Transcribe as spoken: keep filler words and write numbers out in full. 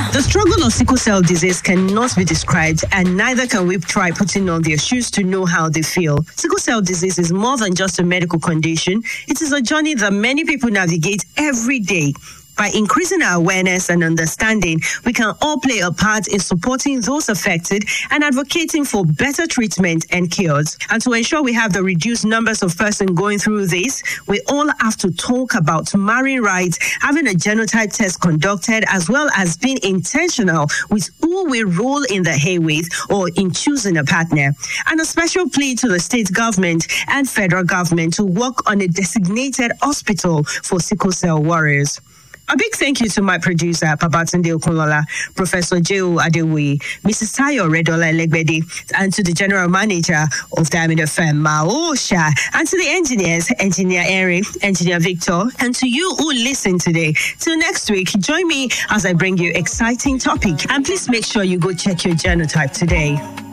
The struggle of sickle cell disease cannot be described, and neither can we try putting on their shoes to know how they feel. Sickle cell disease is more than just a medical condition. It is a journey that many people navigate every day. By increasing our awareness and understanding, we can all play a part in supporting those affected and advocating for better treatment and cures. And to ensure we have the reduced numbers of persons going through this, we all have to talk about marrying right, having a genotype test conducted, as well as being intentional with who we roll in the hay with or in choosing a partner. And a special plea to the state government and federal government to work on a designated hospital for sickle cell warriors. A big thank you to my producer, Babatunde Okunlola, Professor J O Adewoye, Missus Tayo Redola Elegbedi, and to the General Manager of Diamond F M, Mao Sha, and to the engineers, Engineer Eric, Engineer Victor, and to you who listen today. Till next week, join me as I bring you exciting topic. And please make sure you go check your genotype today.